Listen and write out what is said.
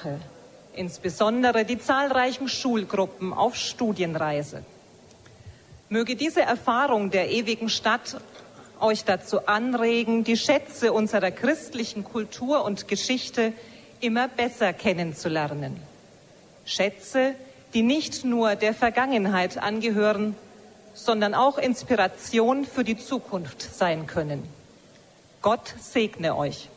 Sprache, insbesondere die zahlreichen Schulgruppen auf Studienreise. Möge diese Erfahrung der ewigen Stadt euch dazu anregen, die Schätze unserer christlichen Kultur und Geschichte immer besser kennenzulernen. Schätze, die nicht nur der Vergangenheit angehören, sondern auch Inspiration für die Zukunft sein können. Gott segne euch.